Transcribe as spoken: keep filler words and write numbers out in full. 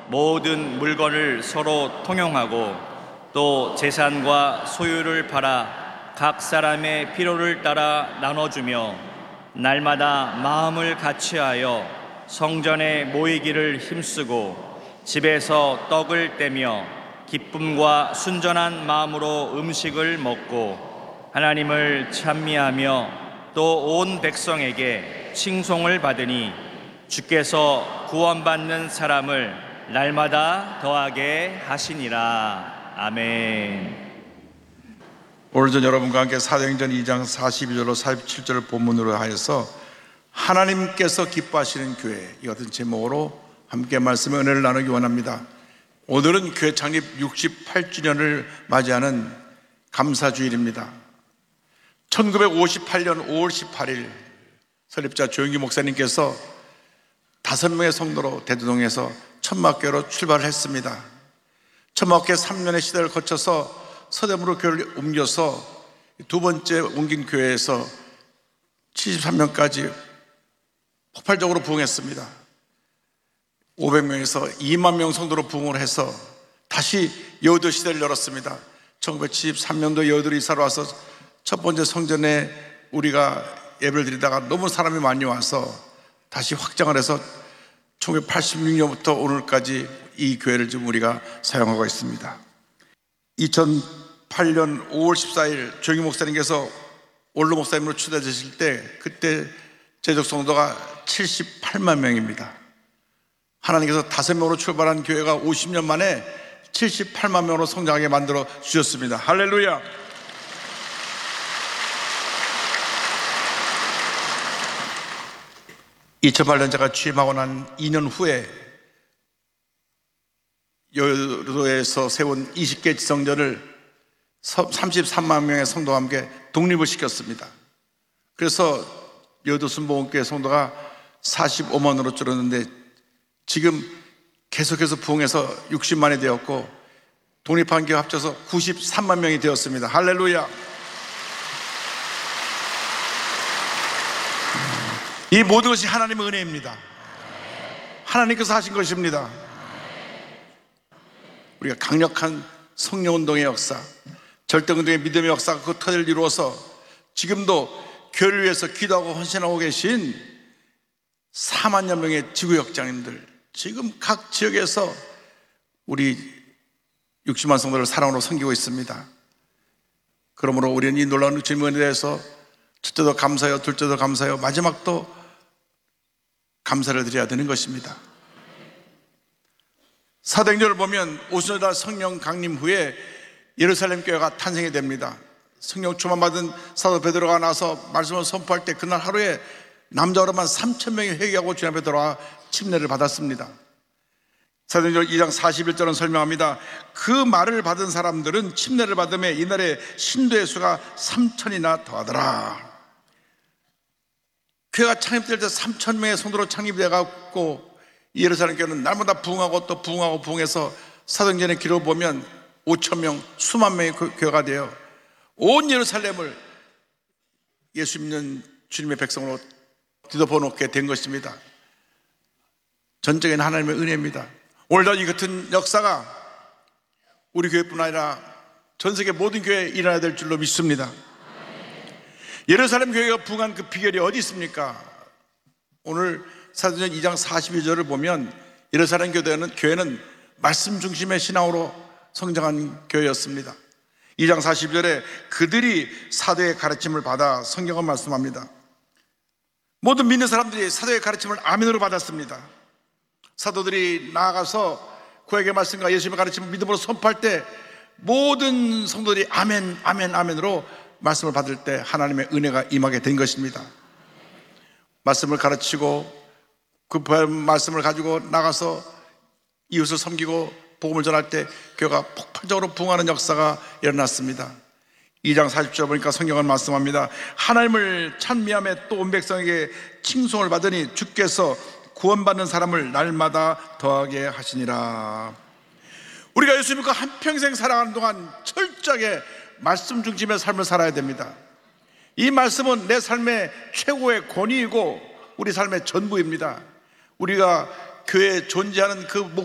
모든 물건을 서로 통용하고 또 재산과 소유를 팔아 각 사람의 필요를 따라 나눠주며 날마다 마음을 같이하여 성전에 모이기를 힘쓰고 집에서 떡을 떼며 기쁨과 순전한 마음으로 음식을 먹고 하나님을 찬미하며 또 온 백성에게 칭송을 받으니 주께서 구원받는 사람을 날마다 더하게 하시니라. 아멘. 오늘 전 여러분과 함께 사도행전 이 장 사십이 절로 사십칠 절 본문으로 하여서 하나님께서 기뻐하시는 교회, 이 같은 제목으로 함께 말씀의 은혜를 나누기 원합니다. 오늘은 교회 창립 육십팔 주년을 맞이하는 감사주일입니다. 천구백오십팔 년 오월 십팔일 설립자 조영기 목사님께서 다섯 명의 성도로 대두동에서 천막교로 출발을 했습니다. 천막교 삼 년의 시대를 거쳐서 서대문으로 교회를 옮겨서 두 번째 옮긴 교회에서 칠십삼 년까지 폭발적으로 부흥했습니다. 오백 명에서 이만 명 성도로 부흥을 해서 다시 여의도 시대를 열었습니다. 천구백칠십삼 년도 여의도로 이사를 와서 첫 번째 성전에 우리가 예배를 드리다가 너무 사람이 많이 와서 다시 확장을 해서 천구백팔십육 년부터 오늘까지 이 교회를 지금 우리가 사용하고 있습니다. 이천팔 년 오월 십사일 조영기 목사님께서 원로 목사님으로 추대되실 때 그때 제적 성도가 칠십팔만 명입니다. 하나님께서 다섯 명으로 출발한 교회가 오십 년 만에 칠십팔만 명으로 성장하게 만들어 주셨습니다. 할렐루야. 이천팔 년 제가 취임하고 난 이 년 후에 여의도에서 세운 이십 개 지성전을 삼십삼만 명의 성도와 함께 독립을 시켰습니다. 그래서 여의도 순복음교회 성도가 사십오만으로 줄었는데 지금 계속해서 부흥해서 육십만이 되었고 독립한 교회 합쳐서 구십삼만 명이 되었습니다. 할렐루야. 이 모든 것이 하나님의 은혜입니다. 하나님께서 하신 것입니다. 우리가 강력한 성령운동의 역사, 절대운동의 믿음의 역사가 그 터를 이루어서 지금도 교회를 위해서 기도하고 헌신하고 계신 사만여 명의 지구역장님들, 지금 각 지역에서 우리 육십만 성도를 사랑으로 섬기고 있습니다. 그러므로 우리는 이 놀라운 질문에 대해서 첫째도 감사해요, 둘째도 감사해요, 마지막도 감사를 드려야 되는 것입니다. 사도행전을 보면 오순절 성령 강림 후에 예루살렘 교회가 탄생이 됩니다. 성령 충만 받은 사도 베드로가 나서 말씀을 선포할 때 그날 하루에 남자로만 삼천 명이 회개하고 주님 앞에 돌아와 침례를 받았습니다. 사도행전 이 장 사십일 절은 설명합니다. 그 말을 받은 사람들은 침례를 받음에 이날에 신도의 수가 삼천이나 더하더라. 교회가 창립될 때 삼천 명의 성도로 창립이 돼갖고 예루살렘 교회는 날마다 부흥하고 또 부흥하고 부흥해서 사도행전의 기록을 보면 오천 명, 수만 명의 교회가 되어 온 예루살렘을 예수 믿는 주님의 백성으로 뒤덮어 놓게 된 것입니다. 전적인 하나님의 은혜입니다. 오늘도 이 같은 역사가 우리 교회뿐 아니라 전 세계 모든 교회에 일어나야 될 줄로 믿습니다. 예루살렘 교회가 부흥한 그 비결이 어디 있습니까? 오늘 사도행전 이 장 사십이 절을 보면 예루살렘 교회는, 교회는 말씀 중심의 신앙으로 성장한 교회였습니다. 이 장 사십이 절에 그들이 사도의 가르침을 받아 성경은 말씀합니다. 모든 믿는 사람들이 사도의 가르침을 아멘으로 받았습니다. 사도들이 나아가서 구약의 말씀과 예수님의 가르침을 믿음으로 선포할 때 모든 성도들이 아멘, 아멘, 아멘으로 말씀을 받을 때 하나님의 은혜가 임하게 된 것입니다. 말씀을 가르치고 그 말씀을 가지고 나가서 이웃을 섬기고 복음을 전할 때 교회가 폭발적으로 부흥하는 역사가 일어났습니다. 이 장 사십 절 보니까 성경은 말씀합니다. 하나님을 찬미하며 또 온 백성에게 칭송을 받으니 주께서 구원받는 사람을 날마다 더하게 하시니라. 우리가 예수 믿고 한평생 살아가는 동안 철저하게 말씀 중심의 삶을 살아야 됩니다. 이 말씀은 내 삶의 최고의 권위이고 우리 삶의 전부입니다. 우리가 교회에 존재하는 그